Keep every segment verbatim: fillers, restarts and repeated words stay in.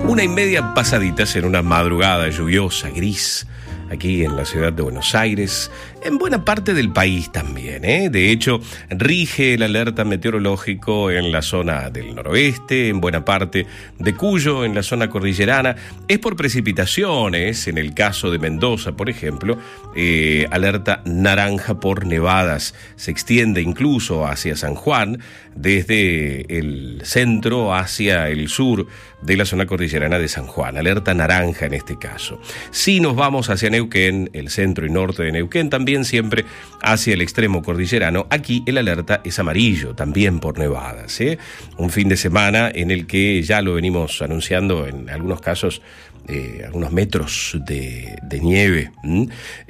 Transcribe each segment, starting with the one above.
Una y media pasaditas en una madrugada lluviosa, gris, aquí en la ciudad de Buenos Aires, en buena parte del país también, ¿eh? De hecho, rige el alerta meteorológico en la zona del noroeste, en buena parte de Cuyo, en la zona cordillerana. Es por precipitaciones, en el caso de Mendoza, por ejemplo, eh, alerta naranja por nevadas. Se extiende incluso hacia San Juan, desde el centro hacia el sur de la zona cordillerana de San Juan. Alerta naranja en este caso. Si nos vamos hacia Neuquén, el centro y norte de Neuquén, también siempre hacia el extremo cordillerano, aquí el alerta es amarillo, también por nevadas, ¿eh? Un fin de semana en el que ya lo venimos anunciando en algunos casos, Eh, algunos metros de, de nieve. ¿Mm?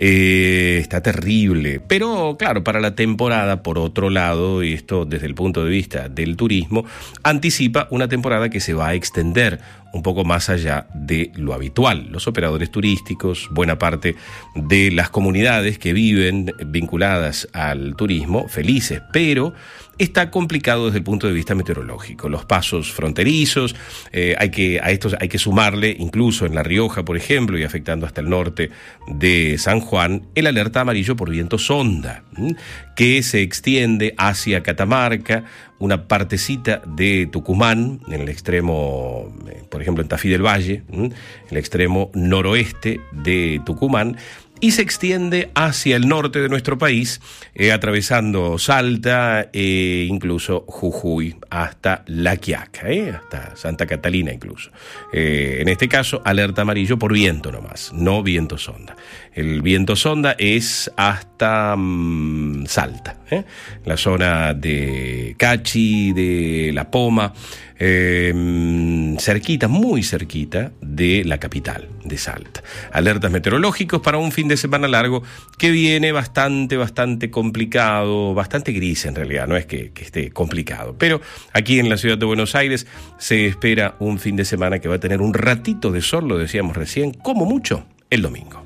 Eh, está terrible. Pero, claro, para la temporada, por otro lado, y esto desde el punto de vista del turismo, anticipa una temporada que se va a extender un poco más allá de lo habitual. Los operadores turísticos, buena parte de las comunidades que viven vinculadas al turismo, felices, pero está complicado desde el punto de vista meteorológico. Los pasos fronterizos, eh, hay que, a estos hay que sumarle, incluso en La Rioja, por ejemplo, y afectando hasta el norte de San Juan, el alerta amarillo por viento sonda, ¿m? que se extiende hacia Catamarca, una partecita de Tucumán, en el extremo, por ejemplo, en Tafí del Valle, ¿m? el extremo noroeste de Tucumán, y se extiende hacia el norte de nuestro país, eh, atravesando Salta e incluso Jujuy hasta La Quiaca, eh, hasta Santa Catalina incluso. Eh, en este caso, alerta amarillo por viento nomás, no viento sonda. El viento sonda es hasta mmm, Salta, eh, la zona de Cachi, de La Poma, eh, cerquita, muy cerquita de la capital, de Salta. Alertas meteorológicos para un fin de semana largo que viene bastante, bastante complicado, bastante gris en realidad, no es que, que esté complicado, pero aquí en la ciudad de Buenos Aires se espera un fin de semana que va a tener un ratito de sol, lo decíamos recién, como mucho el domingo.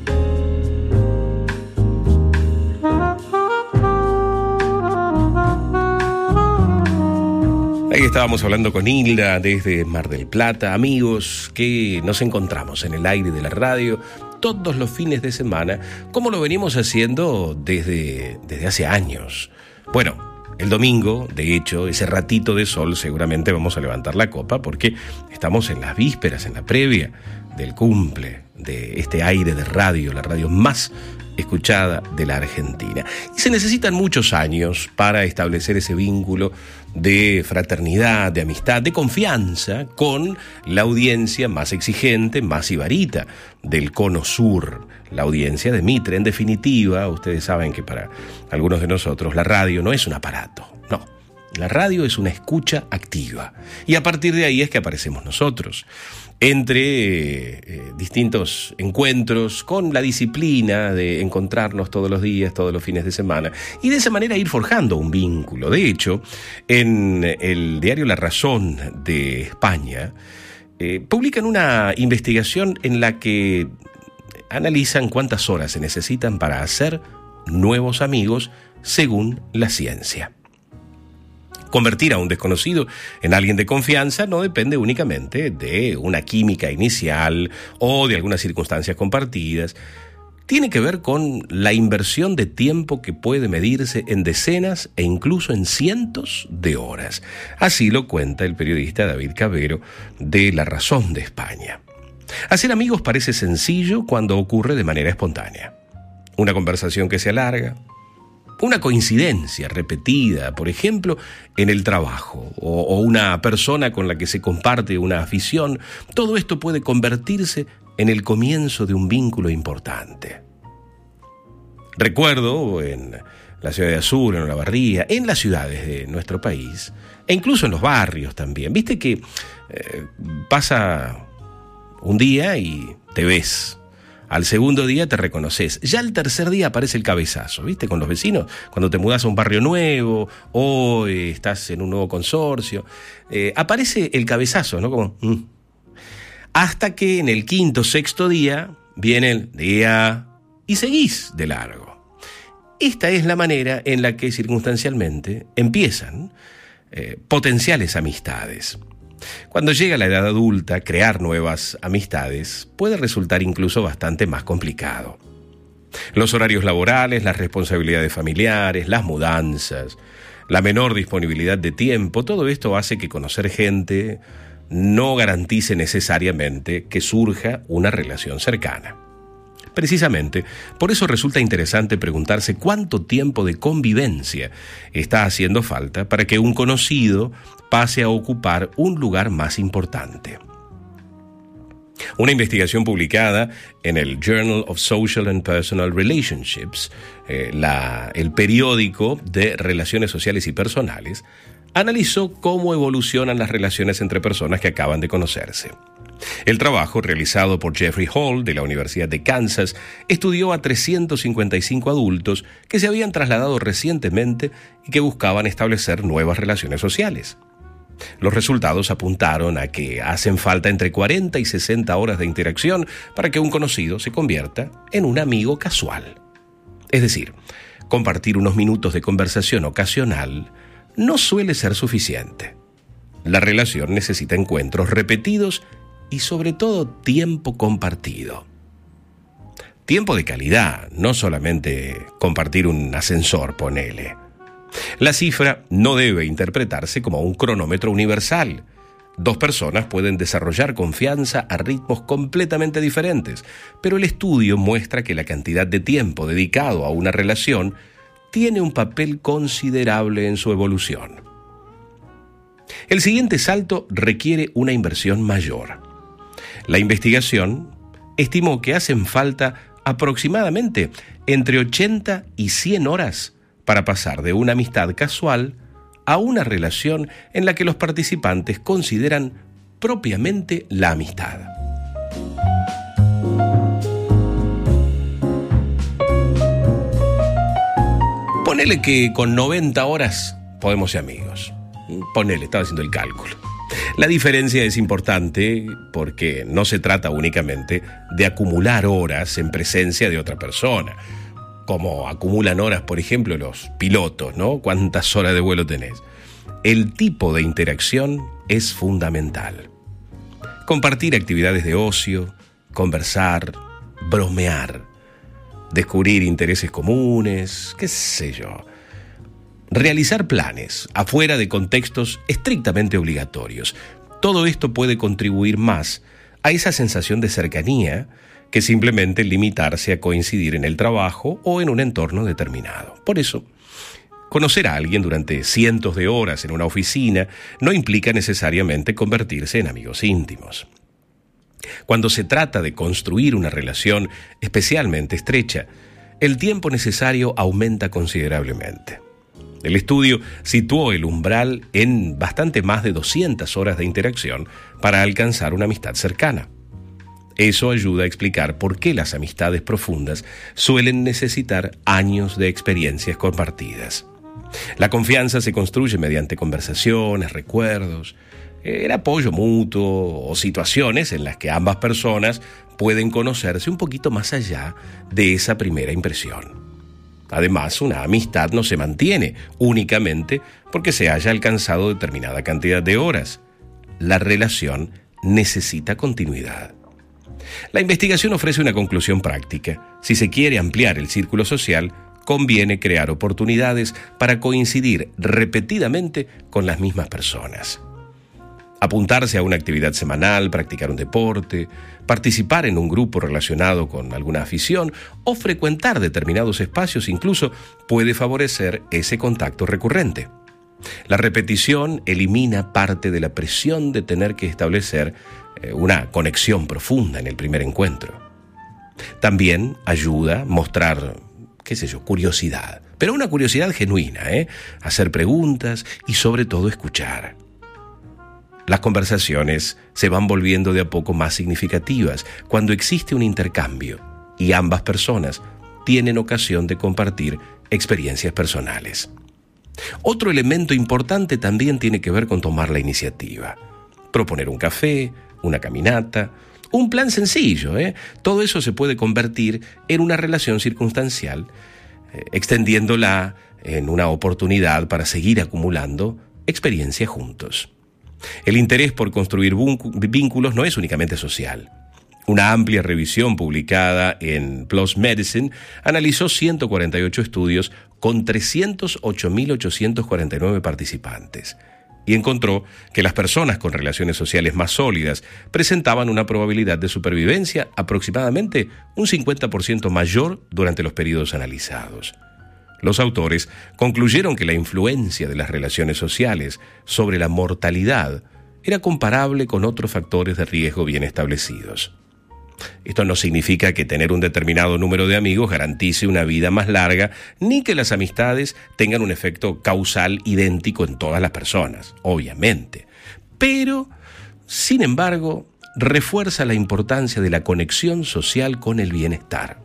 Ahí estábamos hablando con Hilda desde Mar del Plata, amigos que nos encontramos en el aire de la radio todos los fines de semana, como lo venimos haciendo desde, desde hace años. Bueno, el domingo, de hecho, ese ratito de sol seguramente vamos a levantar la copa porque estamos en las vísperas, en la previa del cumple de este aire de radio, la radio más escuchada de la Argentina. Y se necesitan muchos años para establecer ese vínculo de fraternidad, de amistad, de confianza con la audiencia más exigente, más sibarita del cono sur, la audiencia de Mitre. En definitiva, ustedes saben que para algunos de nosotros la radio no es un aparato, no. La radio es una escucha activa y a partir de ahí es que aparecemos nosotros. Entre eh, distintos encuentros con la disciplina de encontrarnos todos los días, todos los fines de semana, y de esa manera ir forjando un vínculo. De hecho, en el diario La Razón de España, eh, publican una investigación en la que analizan cuántas horas se necesitan para hacer nuevos amigos según la ciencia. Convertir a un desconocido en alguien de confianza no depende únicamente de una química inicial o de algunas circunstancias compartidas. Tiene que ver con la inversión de tiempo que puede medirse en decenas e incluso en cientos de horas. Así lo cuenta el periodista David Cavero de La Razón de España. Hacer amigos parece sencillo cuando ocurre de manera espontánea. Una conversación que se alarga, una coincidencia repetida, por ejemplo, en el trabajo, o, o una persona con la que se comparte una afición, todo esto puede convertirse en el comienzo de un vínculo importante. Recuerdo en la ciudad de Azul, en Olavarría, en las ciudades de nuestro país, e incluso en los barrios también. Viste que eh, pasa un día y te ves. Al segundo día te reconoces. Ya al tercer día aparece el cabezazo, ¿viste? Con los vecinos, cuando te mudas a un barrio nuevo o eh, estás en un nuevo consorcio, eh, aparece el cabezazo, ¿no? Como, mm. Hasta que en el quinto, sexto día viene el día y seguís de largo. Esta es la manera en la que circunstancialmente empiezan eh, potenciales amistades. Cuando llega la edad adulta, crear nuevas amistades puede resultar incluso bastante más complicado. Los horarios laborales, las responsabilidades familiares, las mudanzas, la menor disponibilidad de tiempo, todo esto hace que conocer gente no garantice necesariamente que surja una relación cercana. Precisamente, por eso resulta interesante preguntarse cuánto tiempo de convivencia está haciendo falta para que un conocido pase a ocupar un lugar más importante. Una investigación publicada en el Journal of Social and Personal Relationships, eh, la, el periódico de relaciones sociales y personales, analizó cómo evolucionan las relaciones entre personas que acaban de conocerse. El trabajo, realizado por Jeffrey Hall de la Universidad de Kansas, estudió a trescientos cincuenta y cinco adultos que se habían trasladado recientemente y que buscaban establecer nuevas relaciones sociales. Los resultados apuntaron a que hacen falta entre cuarenta y sesenta horas de interacción para que un conocido se convierta en un amigo casual. Es decir, compartir unos minutos de conversación ocasional no suele ser suficiente. La relación necesita encuentros repetidos y sobre todo tiempo compartido. Tiempo de calidad, no solamente compartir un ascensor, ponele. La cifra no debe interpretarse como un cronómetro universal. Dos personas pueden desarrollar confianza a ritmos completamente diferentes, pero el estudio muestra que la cantidad de tiempo dedicado a una relación tiene un papel considerable en su evolución. El siguiente salto requiere una inversión mayor. La investigación estimó que hacen falta aproximadamente entre ochenta y cien horas para pasar de una amistad casual a una relación en la que los participantes consideran propiamente la amistad. Ponele que con noventa horas podemos ser amigos. Ponele, estaba haciendo el cálculo. La diferencia es importante porque no se trata únicamente de acumular horas en presencia de otra persona, como acumulan horas, por ejemplo, los pilotos, ¿no? ¿Cuántas horas de vuelo tenés? El tipo de interacción es fundamental. Compartir actividades de ocio, conversar, bromear, descubrir intereses comunes, qué sé yo. Realizar planes afuera de contextos estrictamente obligatorios. Todo esto puede contribuir más a esa sensación de cercanía que simplemente limitarse a coincidir en el trabajo o en un entorno determinado. Por eso, conocer a alguien durante cientos de horas en una oficina no implica necesariamente convertirse en amigos íntimos. Cuando se trata de construir una relación especialmente estrecha, el tiempo necesario aumenta considerablemente. El estudio situó el umbral en bastante más de doscientas horas de interacción para alcanzar una amistad cercana. Eso ayuda a explicar por qué las amistades profundas suelen necesitar años de experiencias compartidas. La confianza se construye mediante conversaciones, recuerdos, el apoyo mutuo o situaciones en las que ambas personas pueden conocerse un poquito más allá de esa primera impresión. Además, una amistad no se mantiene únicamente porque se haya alcanzado determinada cantidad de horas. La relación necesita continuidad. La investigación ofrece una conclusión práctica. Si se quiere ampliar el círculo social, conviene crear oportunidades para coincidir repetidamente con las mismas personas. Apuntarse a una actividad semanal, practicar un deporte, participar en un grupo relacionado con alguna afición o frecuentar determinados espacios incluso puede favorecer ese contacto recurrente. La repetición elimina parte de la presión de tener que establecer una conexión profunda en el primer encuentro. También ayuda a mostrar, qué sé yo, curiosidad, pero una curiosidad genuina, ¿eh? Hacer preguntas y sobre todo escuchar. Las conversaciones se van volviendo de a poco más significativas cuando existe un intercambio y ambas personas tienen ocasión de compartir experiencias personales. Otro elemento importante también tiene que ver con tomar la iniciativa. Proponer un café, una caminata, un plan sencillo, ¿eh? Todo eso se puede convertir en una relación circunstancial, eh, extendiéndola en una oportunidad para seguir acumulando experiencia juntos. El interés por construir vínculos no es únicamente social. Una amplia revisión publicada en PLOS Medicine analizó ciento cuarenta y ocho estudios con trescientos ocho mil ochocientos cuarenta y nueve participantes y encontró que las personas con relaciones sociales más sólidas presentaban una probabilidad de supervivencia aproximadamente un cincuenta por ciento mayor durante los periodos analizados. Los autores concluyeron que la influencia de las relaciones sociales sobre la mortalidad era comparable con otros factores de riesgo bien establecidos. Esto no significa que tener un determinado número de amigos garantice una vida más larga, ni que las amistades tengan un efecto causal idéntico en todas las personas, obviamente. Pero, sin embargo, refuerza la importancia de la conexión social con el bienestar.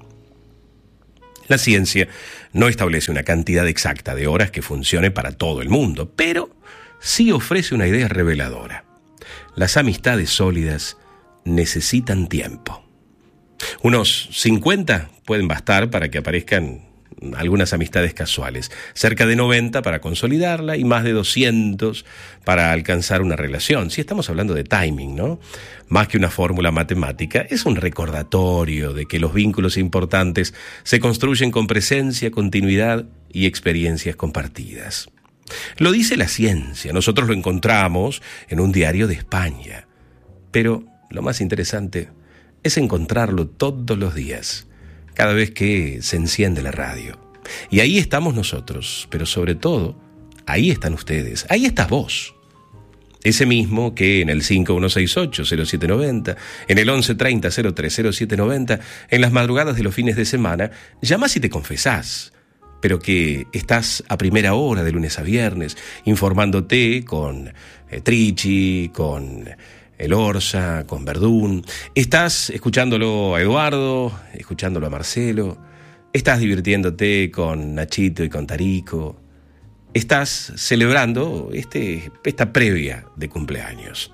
La ciencia no establece una cantidad exacta de horas que funcione para todo el mundo, pero sí ofrece una idea reveladora. Las amistades sólidas necesitan tiempo. Unos cincuenta pueden bastar para que aparezcan algunas amistades casuales, cerca de noventa para consolidarla y más de doscientos para alcanzar una relación. Si estamos hablando de timing, ¿no? Más que una fórmula matemática, es un recordatorio de que los vínculos importantes se construyen con presencia, continuidad y experiencias compartidas. Lo dice la ciencia, nosotros lo encontramos en un diario de España, pero lo más interesante es encontrarlo todos los días, cada vez que se enciende la radio. Y ahí estamos nosotros, pero sobre todo, ahí están ustedes, ahí estás vos. Ese mismo que en el cinco uno seis ocho cero siete nueve cero, en el once treinta cero tres cero siete nueve cero, en las madrugadas de los fines de semana, llamás y te confesás, pero que estás a primera hora de lunes a viernes, informándote con eh, Trichi, con El Orsa, con Verdún. Estás escuchándolo a Eduardo, escuchándolo a Marcelo. Estás divirtiéndote con Nachito y con Tarico. Estás celebrando este, esta previa de cumpleaños.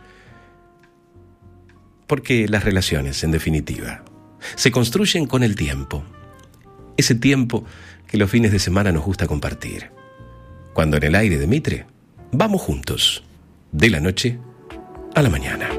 Porque las relaciones, en definitiva, se construyen con el tiempo. Ese tiempo que los fines de semana nos gusta compartir. Cuando en el aire de Mitre, vamos juntos, de la noche a la mañana.